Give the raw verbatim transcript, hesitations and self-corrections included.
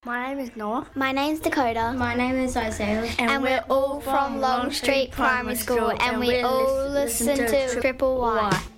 My name is Noah. My name's Dakota. My name is Isaiah. And, and we're all from Long Street Primary School, and we all listen to Triple Y.